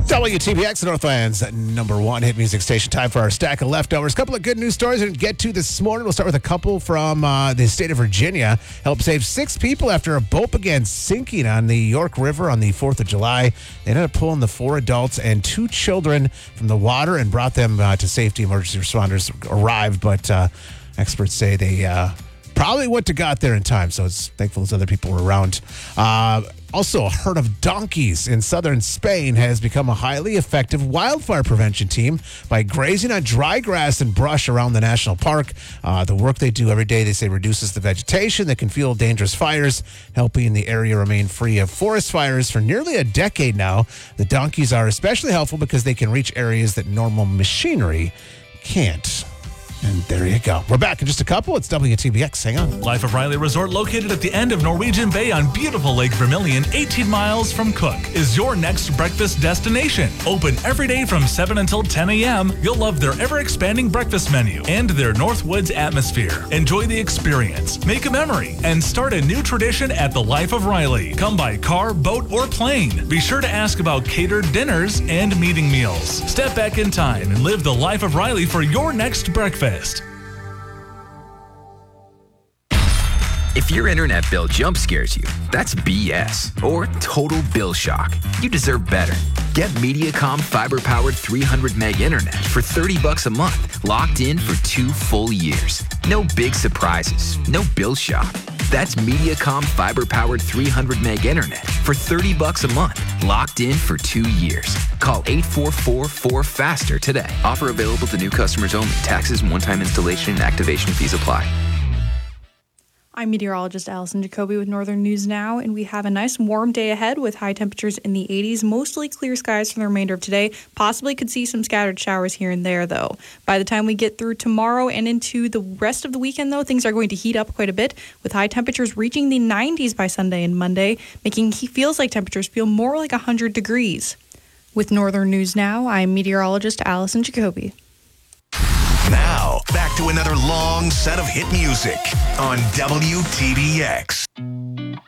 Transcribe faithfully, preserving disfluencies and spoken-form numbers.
W T B X, Northland's number one hit music station. Time for our stack of leftovers. A couple of good news stories to get to this morning. We'll start with a couple from uh, the state of Virginia. Helped save six people after a boat began sinking on the York River on the fourth of July. They ended up pulling the four adults and two children from the water and brought them uh, to safety. Emergency responders arrived, but uh, experts say they uh, probably wouldn't have got there in time, so it's thankful as other people were around. Uh, Also, a herd of donkeys in southern Spain has become a highly effective wildfire prevention team by grazing on dry grass and brush around the national park. Uh, the work they do every day, they say, reduces the vegetation that can fuel dangerous fires, helping the area remain free of forest fires for nearly a decade now. The donkeys are especially helpful because they can reach areas that normal machinery can't. And there you go. We're back in just a couple. It's W T B X. Hang on. Life of Riley Resort, located at the end of Norwegian Bay on beautiful Lake Vermilion, eighteen miles from Cook, is your next breakfast destination. Open every day from seven until ten a.m. You'll love their ever-expanding breakfast menu and their Northwoods atmosphere. Enjoy the experience, make a memory, and start a new tradition at the Life of Riley. Come by car, boat, or plane. Be sure to ask about catered dinners and meeting meals. Step back in time and live the Life of Riley for your next breakfast. If your internet bill jump scares you, that's B S or total bill shock. You deserve better. Get Mediacom fiber-powered three hundred meg internet for thirty bucks a month, locked in for two full years. No big surprises, no bill shock. That's Mediacom fiber-powered three hundred meg internet for thirty bucks a month, locked in for two years. Call eight four four four FASTER today. Offer available to new customers only. Taxes and one-time installation and activation fees apply. I'm meteorologist Allison Jacoby with Northern News Now, and we have a nice warm day ahead with high temperatures in the eighties, mostly clear skies for the remainder of today. Possibly could see some scattered showers here and there, though. By the time we get through tomorrow and into the rest of the weekend, though, things are going to heat up quite a bit, with high temperatures reaching the nineties by Sunday and Monday, making feels like temperatures feel more like one hundred degrees. With Northern News Now, I'm meteorologist Allison Jacoby. Now, back to another long set of hit music on W T B X.